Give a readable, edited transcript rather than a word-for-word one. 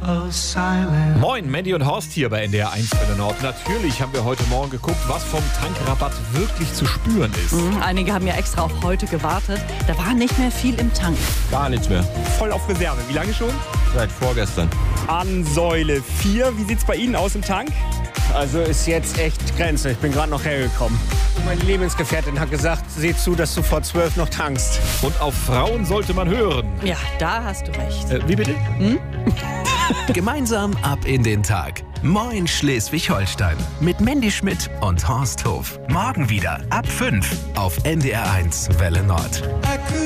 Moin, Mandy und Horst hier bei NDR 1 Welle Nord. Natürlich haben wir heute Morgen geguckt, was vom Tankrabatt wirklich zu spüren ist. Einige haben ja extra auf heute gewartet. Da war nicht mehr viel im Tank. Gar nichts mehr. Voll auf Reserve. Wie lange schon? Seit vorgestern. An Säule 4. Wie sieht's bei Ihnen aus im Tank? Also ist jetzt echt Grenze. Ich bin gerade noch hergekommen. Meine Lebensgefährtin hat gesagt, seh zu, dass du vor 12 noch tankst. Und auf Frauen sollte man hören. Ja, da hast du recht. Wie bitte? Gemeinsam ab in den Tag. Moin Schleswig-Holstein. Mit Mandy Schmidt und Horst Hof. Morgen wieder ab 5 auf NDR 1 Welle Nord.